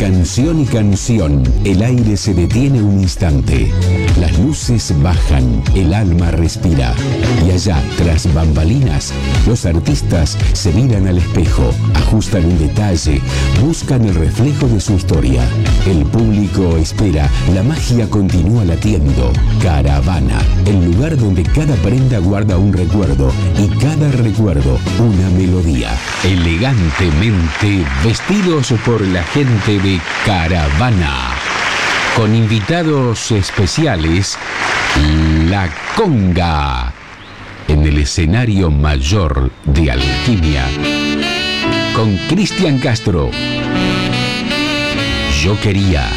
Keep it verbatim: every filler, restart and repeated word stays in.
canción y canción, el aire se detiene un instante. Las luces bajan, el alma respira. Y allá, tras bambalinas, los artistas se miran al espejo, ajustan un detalle, buscan el reflejo de su historia. El público espera, la magia continúa latiendo. Caravana, el lugar donde cada prenda guarda un recuerdo y cada recuerdo una melodía. Elegantemente vestidos por la gente de Caravana. Con invitados especiales, La Conga, en el escenario mayor de Alquimia, con Cristian Castro. Yo quería.